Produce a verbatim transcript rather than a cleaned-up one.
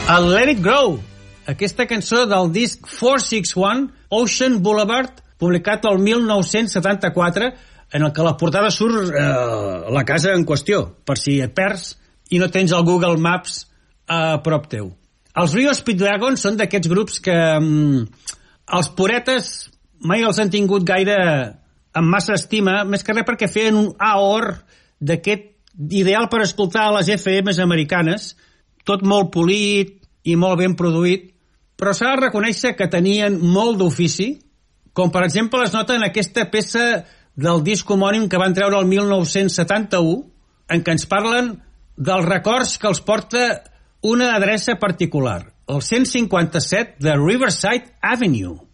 El Let It Grow, aquesta cançó del disc quatre sis un, Ocean Boulevard, publicat el mil nou-cents setanta-quatre, en el que la portada surt eh, la casa en qüestió, per si et perds i no tens el Google Maps a prop teu. Els Rio Speedwagon són d'aquests grups que mm, els puretes mai els han tingut gaire amb massa estima, més que res perquè feien un aor d'aquest ideal per escoltar a les F Ms americanes, tot molt polit i molt ben produït, però s'ha de reconèixer que tenien molt d'ofici, com per exemple es nota en aquesta peça del disc homònim que van treure el mil nou-cents setanta-u, en què ens parlen dels records que els porta una adreça particular, el cent cinquanta-set de Riverside Avenue.